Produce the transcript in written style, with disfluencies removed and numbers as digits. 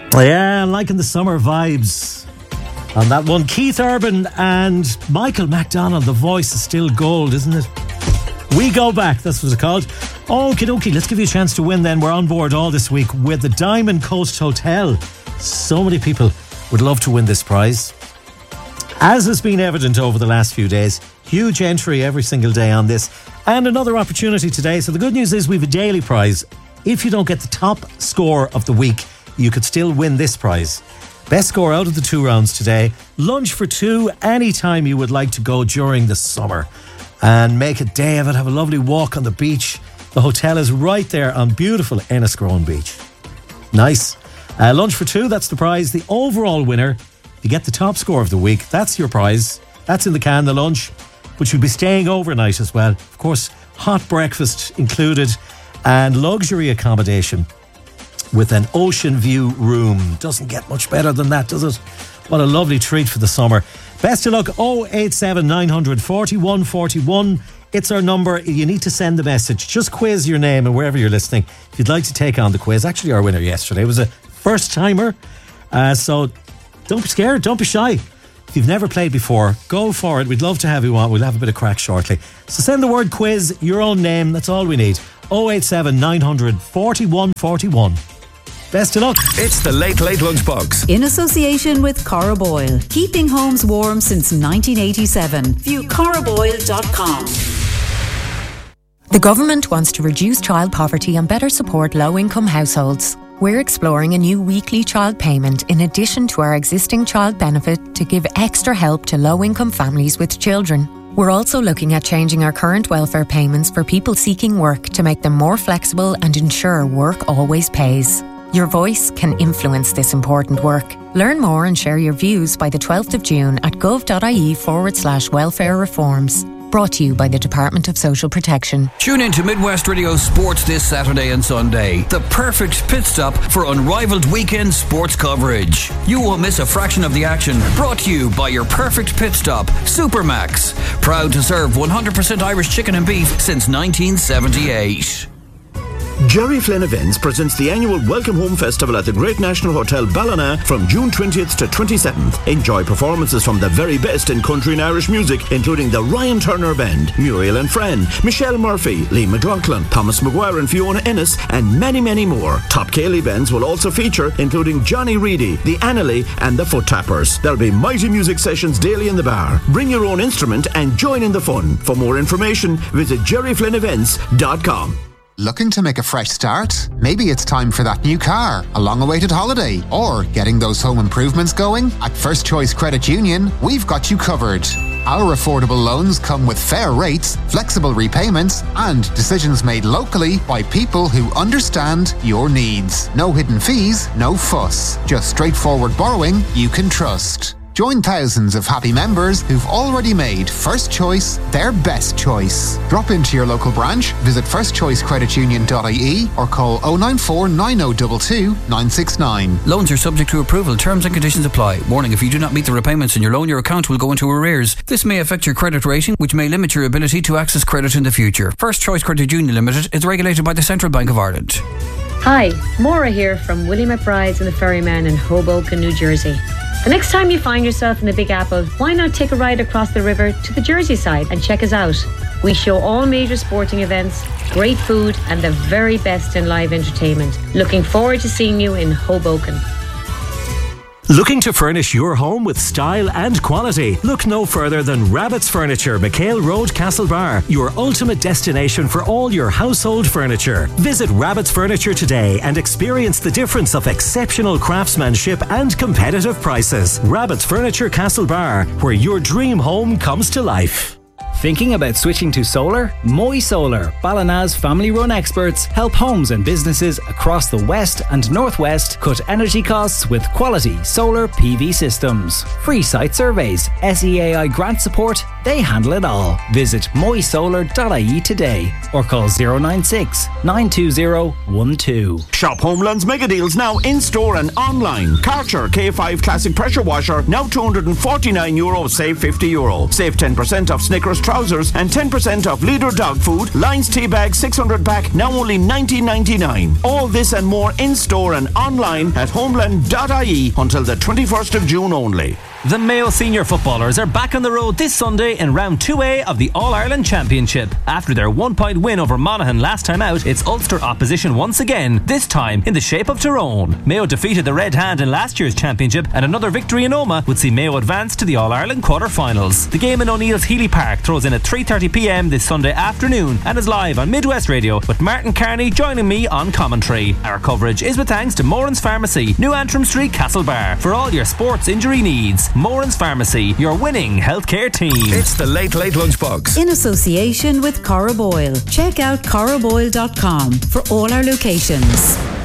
Yeah, liking the summer vibes on that one. Keith Urban and Michael McDonald. The voice is still gold, isn't it? We Go Back, that's what it's called. Okie dokie, let's give you a chance to win then. We're on board all this week with the Diamond Coast Hotel. So many people would love to win this prize. As has been evident over the last few days, huge entry every single day on this. And another opportunity today. So the good news is we have a daily prize. If you don't get the top score of the week, you could still win this prize. Best score out of the 2 rounds today. Lunch for 2 anytime you would like to go during the summer. And make a day of it. Have a lovely walk on the beach. The hotel is right there on beautiful Enniscrone Beach. Nice. Lunch for 2, that's the prize. The overall winner, you get the top score of the week. That's your prize. That's in the can, the lunch. But you'll be staying overnight as well. Of course, hot breakfast included and luxury accommodation with an ocean view room. Doesn't get much better than that, does it? What a lovely treat for the summer. Best of luck. 087 900 4141. It's our number. You need to send the message. Just quiz your name and wherever you're listening. If you'd like to take on the quiz. Actually, our winner yesterday was a first timer. So don't be scared. Don't be shy. If you've never played before, go for it. We'd love to have you on. We'll have a bit of crack shortly. So send the word quiz, your own name. That's all we need. 087 900 4141. Best of luck. It's the Late Late Lunchbox. In association with Cora Boyle. Keeping homes warm since 1987. View coraboyle.com. The government wants to reduce child poverty and better support low-income households. We're exploring a new weekly child payment in addition to our existing child benefit to give extra help to low-income families with children. We're also looking at changing our current welfare payments for people seeking work to make them more flexible and ensure work always pays. Your voice can influence this important work. Learn more and share your views by the 12th of June at gov.ie/welfare reforms. Brought to you by the Department of Social Protection. Tune in to Midwest Radio Sports this Saturday and Sunday. The perfect pit stop for unrivaled weekend sports coverage. You won't miss a fraction of the action. Brought to you by your perfect pit stop, Supermax. Proud to serve 100% Irish chicken and beef since 1978. Jerry Flynn Events presents the annual Welcome Home Festival at the Great National Hotel Ballina from June 20th to 27th. Enjoy performances from the very best in country and Irish music, including the Ryan Turner Band, Muriel and Friend, Michelle Murphy, Lee McLaughlin, Thomas Maguire and Fiona Ennis, and many, many more. Top Cayley bands will also feature, including Johnny Reedy, the Annalee and the Foot Tappers. There'll be mighty music sessions daily in the bar. Bring your own instrument and join in the fun. For more information, visit jerryflynnevents.com. Looking to make a fresh start? Maybe it's time for that new car, a long-awaited holiday, or getting those home improvements going? At First Choice Credit Union, we've got you covered. Our affordable loans come with fair rates, flexible repayments, and decisions made locally by people who understand your needs. No hidden fees, no fuss. Just straightforward borrowing you can trust. Join thousands of happy members who've already made First Choice their best choice. Drop into your local branch, visit firstchoicecreditunion.ie or call 094 9022 969. Loans are subject to approval. Terms and conditions apply. Warning, if you do not meet the repayments in your loan, your account will go into arrears. This may affect your credit rating, which may limit your ability to access credit in the future. First Choice Credit Union Limited is regulated by the Central Bank of Ireland. Hi, Maura here from Willie McBride's and the Ferryman in Hoboken, New Jersey. The next time you find yourself in the Big Apple, why not take a ride across the river to the Jersey side and check us out? We show all major sporting events, great food and the very best in live entertainment. Looking forward to seeing you in Hoboken. Looking to furnish your home with style and quality? Look no further than Rabbit's Furniture, McHale Road, Castlebar, your ultimate destination for all your household furniture. Visit Rabbit's Furniture today and experience the difference of exceptional craftsmanship and competitive prices. Rabbit's Furniture, Castlebar, where your dream home comes to life. Thinking about switching to solar? Moy Solar, Ballina's family-run experts, help homes and businesses across the West and Northwest cut energy costs with quality solar PV systems. Free site surveys, SEAI grant support They handle it all. Visit moysolar.ie today or call 096 920 12. Shop Homeland's mega deals now in store and online. Karcher K5 Classic Pressure Washer now €249, save €50. Save 10% off Snickers trousers and 10% off Leader dog food. Lions tea bag 600 pack now only $19.99. All this and more in store and online at homeland.ie until the 21st of June only. The Mayo senior footballers are back on the road this Sunday in round 2A of the All-Ireland Championship. After their 1-point win over Monaghan last time out, it's Ulster opposition once again, this time in the shape of Tyrone. Mayo defeated the Red Hand in last year's championship, and another victory in Omagh would see Mayo advance to the All-Ireland quarter-finals. The game in O'Neill's Healy Park throws in at 3:30pm this Sunday afternoon and is live on Midwest Radio, with Martin Carney joining me on commentary. Our coverage is with thanks to Moran's Pharmacy, New Antrim Street, Castlebar, for all your sports injury needs. Moran's Pharmacy, your winning healthcare team. It's the Late Late Lunchbox. In association with Cora Boyle. Check out coraboyle.com for all our locations.